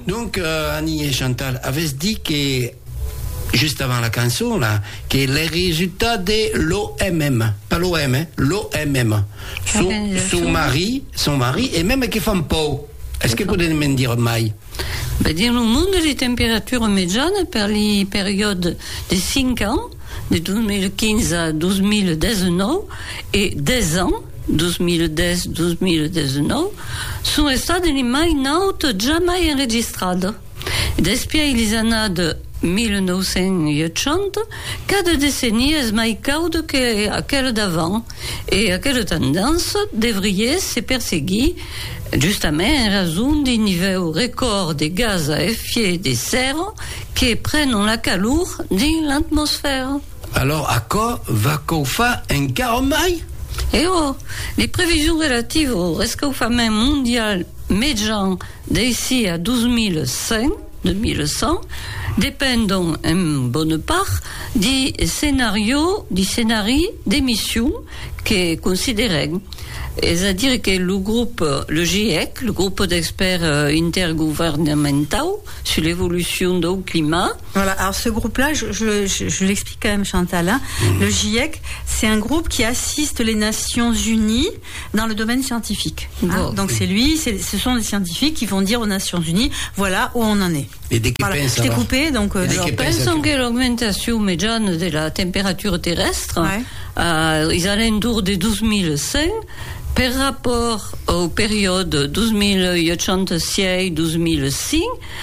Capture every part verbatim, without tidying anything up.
Donc, euh, Annie et Chantal avaient dit que, juste avant la chanson, là, que les résultats de l'O M M, pas l'O M, hein, l'O M M, son, son mari, son mari, et même qui font pas. Est-ce que vous pouvez me dire, Maï? Ben, dans le monde, les températures médianes, per les périodes de cinq ans, de deux mille quinze à deux mille dix-neuf, et dix ans, deux mille dix à deux mille dix-neuf, sono state le mai naute jamais enregistrate. Depuis les années de mille neuf cent ottanta, cada décennie est mai caude que aquelle d'avant, et aquelle tendance devrait se perséguir justement en raison des niveaux records de gaz à effet de serre qui prennent la chaleur de l'atmosphère. Alors, à quoi va qu'on faire un caromai? Et oh, les prévisions relatives au réchauffement mondial médian d'ici à douze mille cent, deux mille cent dépendent en bonne part des scénarios, des scénarios d'émissions qui est considéré. C'est-à-dire que le groupe, le GIEC, le groupe d'experts intergouvernementaux sur l'évolution du climat. Voilà, alors ce groupe-là, je, je, je, je l'explique quand même, Chantal. Hein. Mmh. Le GIEC, c'est un groupe qui assiste les Nations Unies dans le domaine scientifique. Hein. Bon. Donc c'est lui, c'est, ce sont des scientifiques qui vont dire aux Nations Unies, voilà où on en est. Et dès voilà. Je t'ai coupé, donc... Euh, alors, pensons que l'augmentation médiane de la température terrestre, ouais. euh, ils alentours de douze mille cent, par rapport aux périodes douze mille soixante-seize à douze mille cinq,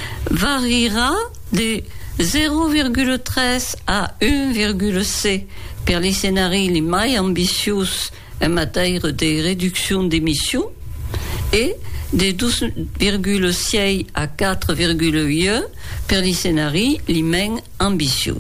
variera de zéro virgule treize à un virgule sept pour les scénarios les plus ambitieux en matière de réduction d'émissions et de douze virgule six à quatre virgule huit pour les scénarios les moins ambitieux.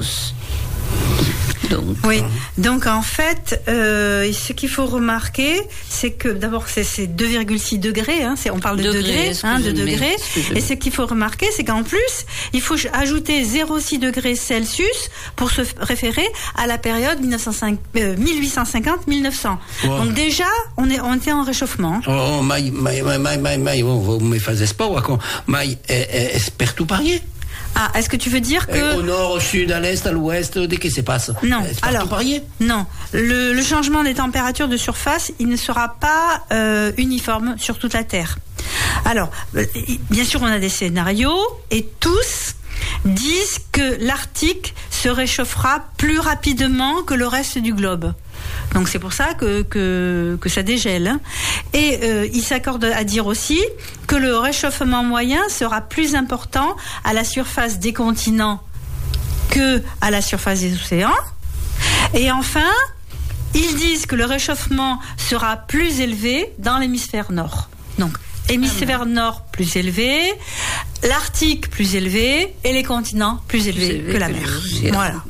Donc, oui, donc en fait, euh, ce qu'il faut remarquer, c'est que d'abord c'est, c'est deux virgule six degrés, hein, c'est, on parle de degrés, degrés hein, de degrés, et ce qu'il faut remarquer, c'est qu'en plus, il faut ajouter zéro virgule six degrés Celsius pour se référer à la période mille huit cent cinquante à mille neuf cents. Wow. Donc déjà, on est, on était en réchauffement. Oh, Maï, Maï, Maï, Maï, Maï, vous me faites pas, ou Maï, espère tout parier. Ah, est-ce que tu veux dire que... Et au nord, au sud, à l'est, à l'ouest, dès que se passe. Non, alors, non. Le, le changement des températures de surface, il ne sera pas euh, uniforme sur toute la Terre. Alors, bien sûr, on a des scénarios, et tous disent que l'Arctique se réchauffera plus rapidement que le reste du globe. Donc c'est pour ça que, que, que ça dégèle. Hein. Et euh, il s'accorde à dire aussi que le réchauffement moyen sera plus important à la surface des continents que à la surface des océans. Et enfin, ils disent que le réchauffement sera plus élevé dans l'hémisphère nord. Donc, hémisphère nord plus élevé, l'Arctique plus élevé et les continents plus élevés que la mer. Voilà.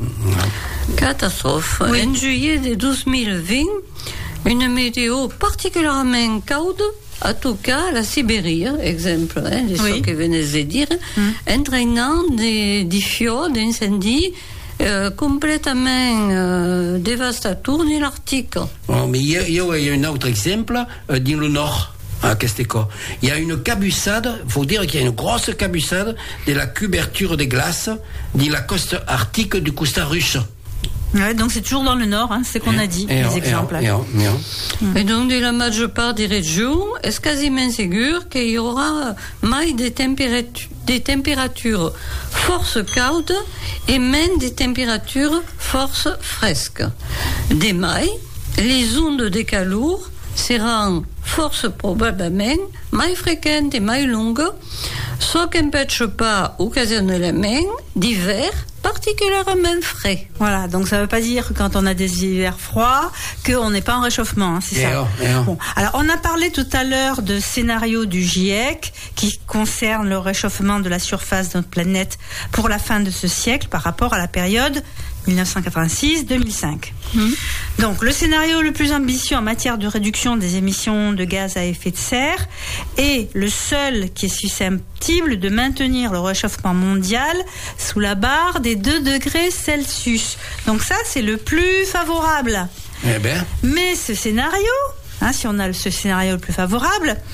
Catastrophe. Oui. En juillet de douze mille vingt, une météo particulièrement chaude, en tout cas la Sibérie, exemple, hein, de oui. ce que venez de dire, mm. entraînant des, des feux d'incendies euh, complètement euh, dévastateurs dans l'Arctique. Oh, mais il y, y, y a un autre exemple euh, dans le nord. À Casteco. Il y a une cabussade, il faut dire qu'il y a une grosse cabussade de la couverture des glaces de la côte arctique du coussin russe. Ouais, donc c'est toujours dans le nord, hein, c'est ce qu'on a dit, et les on, exemples. Et, on, et, on. et donc, de la majeure part des régions, est-ce quasiment sûr qu'il y aura moins des températures, des températures force chaudes et même des températures force fresques. Des mailles, les ondes de chaleur seront force probablement plus fréquentes et plus longues, ce qui n'empêche pas occasionnellement d'hiver particulièrement frais. Voilà, donc ça ne veut pas dire que quand on a des hivers froids, qu'on n'est pas en réchauffement, hein, c'est yeah, ça. Yeah. Bon, alors on a parlé tout à l'heure de scénario du GIEC qui concerne le réchauffement de la surface de notre planète pour la fin de ce siècle par rapport à la période dix-neuf cent quatre-vingt-six à deux mille cinq. Mmh. Donc, le scénario le plus ambitieux en matière de réduction des émissions de gaz à effet de serre est le seul qui est susceptible de maintenir le réchauffement mondial sous la barre des deux degrés Celsius. Donc ça, c'est le plus favorable. Eh bien. Mais ce scénario, hein, si on a ce scénario le plus favorable,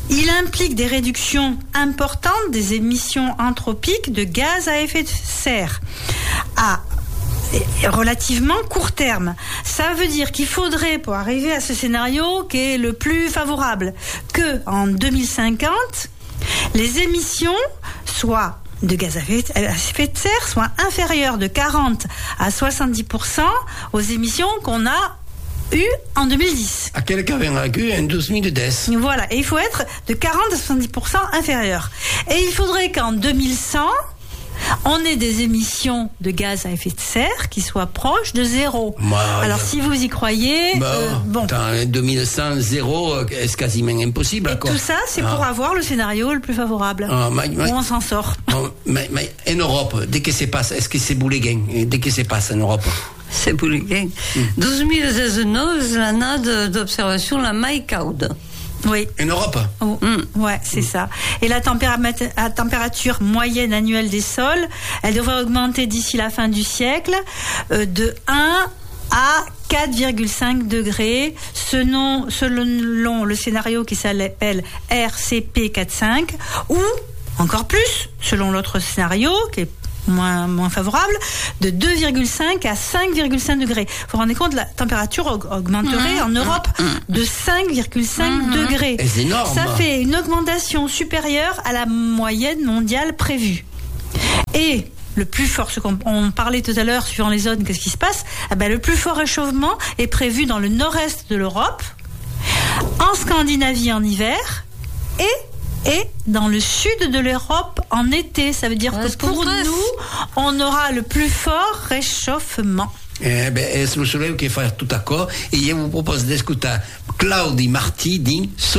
il implique des réductions importantes des émissions anthropiques de gaz à effet de serre à relativement court terme. Ça veut dire qu'il faudrait, pour arriver à ce scénario qui est le plus favorable, que en deux mille cinquante, les émissions soient de gaz à effet de serre soient inférieures de quarante à soixante-dix pour cent aux émissions qu'on a eues en deux mille dix. À quel cas on a eu en deux mille dix. Voilà, et il faut être de quarante à soixante-dix pour cent inférieur. Et il faudrait qu'en deux mille cent, on ait des émissions de gaz à effet de serre qui soient proches de zéro. Bah, Alors, si vous y croyez, bah, euh, bon. En deux mille cent, zéro, c'est quasiment impossible. Et quoi. tout ça, c'est ah. pour avoir le scénario le plus favorable. Ah, mais, mais, où on s'en sort. Oh, mais, mais en Europe, dès que ça passe, est-ce que c'est bouléguin? Dès que ça passe en Europe? C'est bouléguin. Mm. douze mille dix-neuf, l'année d'observation, la Maïcaude. Oui. En Europe? Oh, mm. Ouais, c'est mm. ça. Et la, tempéra- la température moyenne annuelle des sols, elle devrait augmenter d'ici la fin du siècle euh, de un à quatre virgule cinq degrés, selon, selon le scénario qui s'appelle R C P quatre cinq, ou encore plus, selon l'autre scénario qui est moins, moins favorable, de deux virgule cinq à cinq virgule cinq degrés. Vous vous rendez compte, la température augmenterait mmh, en Europe mmh, de cinq virgule cinq mmh, degrés. C'est énorme. Ça fait une augmentation supérieure à la moyenne mondiale prévue. Et le plus fort, ce qu'on on parlait tout à l'heure, suivant les zones, qu'est-ce qui se passe? Ah ben, le plus fort réchauffement est prévu dans le nord-est de l'Europe, en Scandinavie en hiver, et Et dans le sud de l'Europe en été. Ça veut dire ouais, que pour nous, on aura le plus fort réchauffement. Eh ben, è sul soleil che fa tutto a co e io vi propose di ascoltare Claudio Martini.